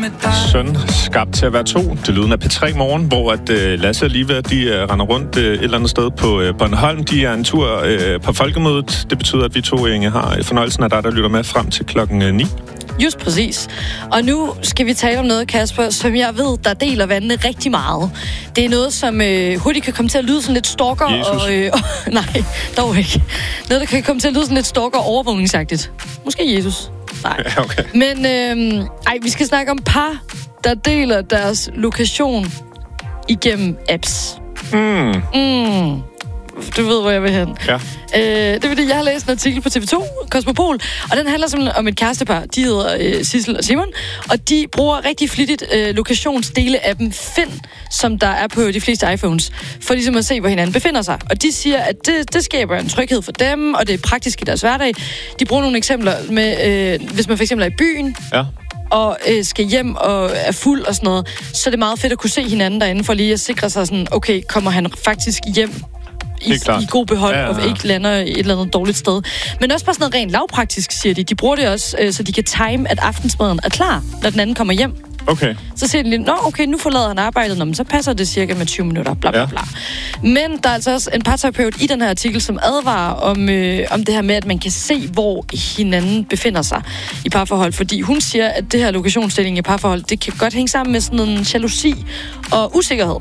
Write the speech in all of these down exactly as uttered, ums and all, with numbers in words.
Søn, skabt til at være to. Det lyden af P tre Morgen, hvor at uh, Lasse og Liva, de uh, render rundt uh, et eller andet sted på uh, Bornholm. De er en tur uh, på folkemødet. Det betyder, at vi to Inge har fornøjelsen af dig, der lytter med frem til klokken uh, ni. Just præcis. Og nu skal vi tale om noget, Kasper, som jeg ved, der deler vandene rigtig meget. Det er noget, som øh, hurtigt kan komme til at lyde sådan lidt stalker. Jesus. Og, øh, og, nej, dog ikke. Noget, der kan komme til at lyde sådan lidt stalker overvågningsagtigt. Måske Jesus. Nej. Ja, okay. Men øh, ej, vi skal snakke om par, der deler deres lokation igennem apps. Mm. Mm. Du ved, hvor jeg vil hen. Ja. Øh, det er fordi, jeg har læst en artikel på T V to, Cosmopol, og den handler simpelthen om et kærestepar. De hedder øh, Sissel og Simon, og de bruger rigtig flittigt øh, lokationsdele-appen Find, som der er på de fleste iPhones, for ligesom at se, hvor hinanden befinder sig. Og de siger, at det, det skaber en tryghed for dem, og det er praktisk i deres hverdag. De bruger nogle eksempler med, øh, hvis man for eksempel er i byen, Ja. og øh, skal hjem og er fuld og sådan noget, så er det meget fedt at kunne se hinanden derinde, for lige at sikre sig sådan, okay, kommer han faktisk hjem i, i god behold, ja, ja, ja. Og ikke lander i et eller andet dårligt sted. Men også bare sådan noget rent lavpraktisk, siger de. De bruger det også, øh, så de kan time, at aftensmaden er klar, når den anden kommer hjem. Okay. Så siger de lige, nå okay, nu forlader han arbejdet, nå, men så passer det cirka med tyve minutter, bla bla bla. Ja. Men der er altså også en parterapeut i den her artikel, som advarer om, øh, om det her med, at man kan se, hvor hinanden befinder sig i parforhold. Fordi hun siger, at det her lokationsdeling i parforhold, det kan godt hænge sammen med sådan en jalousi og usikkerhed.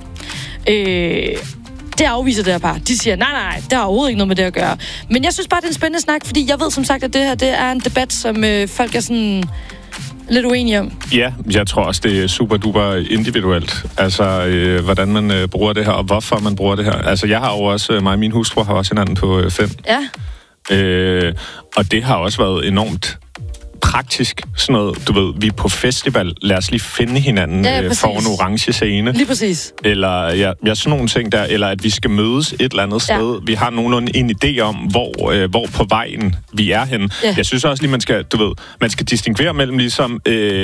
Øh... Det afviser det her par. De siger, nej, nej, det har overhovedet ikke noget med det at gøre. Men jeg synes bare, det er en spændende snak, fordi jeg ved som sagt, at det her det er en debat, som øh, folk er sådan lidt uenige om. Ja, jeg tror også, det er super duper individuelt. Altså, øh, hvordan man øh, bruger det her, og hvorfor man bruger det her. Altså, jeg har jo også, øh, mig og min hustru har også hinanden på øh, Find. Ja. Øh, og det har også været enormt praktisk, sådan noget, du ved, vi er på festival, lad os lige finde hinanden ja, øh, for en orange scene. Lige præcis. Eller ja, ja, sådan nogle ting der, eller at vi skal mødes et eller andet sted. Ja. Vi har nogenlunde en idé om, hvor, øh, hvor på vejen vi er henne. Ja. Jeg synes også lige, man skal, du ved, man skal distinguere mellem ligesom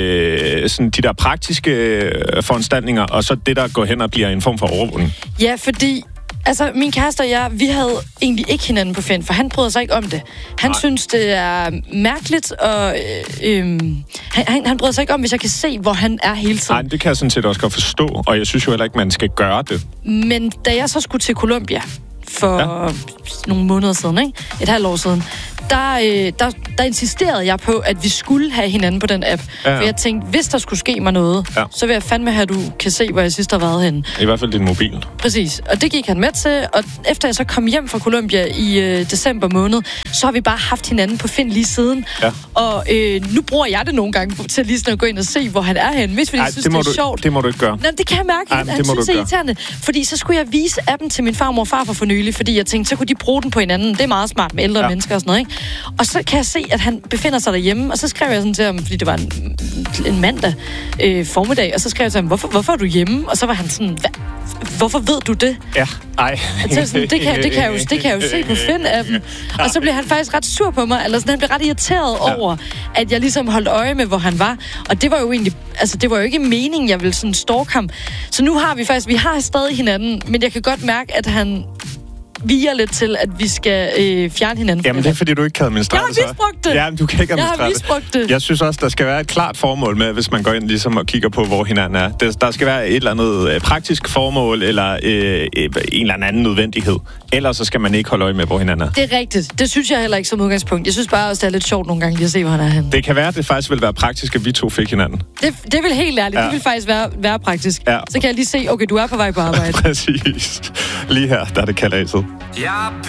øh, sådan de der praktiske øh, foranstaltninger, og så det, der går hen og bliver en form for overvågning. Ja, fordi altså, min kæreste og jeg, vi havde egentlig ikke hinanden på Find, for han bryder sig ikke om det. Han Nej. synes, det er mærkeligt, og øh, øh, han, han bryder sig ikke om, hvis jeg kan se, hvor han er hele tiden. Nej, det kan jeg sådan set også godt forstå, og jeg synes jo heller ikke, man skal gøre det. Men da jeg så skulle til Colombia for ja. nogle måneder siden, ikke? Et halvt år siden, der, øh, der, der insisterede jeg på, at vi skulle have hinanden på den app. Ja, ja. For jeg tænkte, hvis der skulle ske mig noget, ja. så vil jeg fandme have, at du kan se, hvor jeg sidst har været henne. I hvert fald din mobil. Præcis. Og det gik han med til, og efter jeg så kom hjem fra Colombia i øh, december måned, så har vi bare haft hinanden på Find lige siden. Ja. Og øh, nu bruger jeg det nogle gange til lige sådan at gå ind og se, hvor han er henne. Hvis fordi Ej, jeg synes, det, det er du, sjovt. det må du ikke gøre. Nå, det kan jeg mærke. Ej, han det synes, det er irriterende. Fordi så skulle jeg vise appen til min farmor og farfar for nylig, fordi jeg tænkte, så kunne de bruge den på hinanden. Det er meget smart med ældre ja. mennesker og sådan noget, ikke? Og så kan jeg se, at han befinder sig derhjemme, og så skrev jeg sådan til ham, fordi det var en, en mandag øh, formiddag, og så skrev jeg til ham, hvorfor, hvorfor er du hjemme? Og så var han sådan, hvorfor ved du det? Ja, ej. Sådan, det, kan, det, kan jeg jo, det kan jeg jo se på Find-appen. Og så blev han faktisk ret sur på mig, eller sådan, han blev ret irriteret ja. over, at jeg ligesom holdt øje med, hvor han var. Og det var jo egentlig, altså det var jo ikke meningen, jeg ville sådan stalk ham. Så nu har vi faktisk, vi har stadig hinanden, men jeg kan godt mærke, at han viger lidt til, at vi skal øh, fjerne hinanden. Jamen, det er, fordi du ikke kan administrere det. Jeg har misbrugt det. Ja, du kan ikke administrere det. Jeg har misbrugt det. Jeg synes også, der skal være et klart formål med, hvis man går ind ligesom og kigger på, hvor hinanden er. Der, der skal være et eller andet øh, praktisk formål, eller øh, en eller anden nødvendighed. Ellers så skal man ikke holde øje med, hvor hinanden er. Det er rigtigt. Det synes jeg heller ikke som udgangspunkt. Jeg synes bare også, det er lidt sjovt nogle gange lige at se, hvor han er henne. Det kan være, at det faktisk vil være praktisk, at vi to fik hinanden. Det, det vil helt ærligt. Ja. Det vil faktisk være, være praktisk. Ja. Så kan jeg lige se, okay, du er på vej på arbejde. Præcis. Lige her, der er det kaldaset. Ja.